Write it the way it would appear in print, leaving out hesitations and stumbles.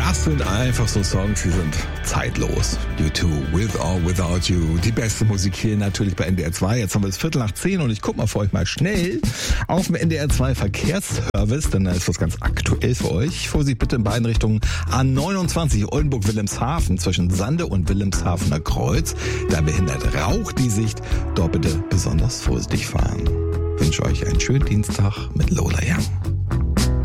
Das sind einfach so Songs, die sind zeitlos. U2, With or Without You. Die beste Musik hier natürlich bei NDR 2. Jetzt haben wir es 10:15 und ich gucke mal für euch mal schnell auf dem NDR 2 Verkehrsservice, denn da ist was ganz aktuell für euch. Vorsicht bitte in beiden Richtungen. A29 Oldenburg-Wilhelmshaven zwischen Sande und Wilhelmshavener Kreuz. Da behindert Rauch die Sicht. Dort bitte besonders vorsichtig fahren. Ich wünsche euch einen schönen Dienstag mit Lola Young.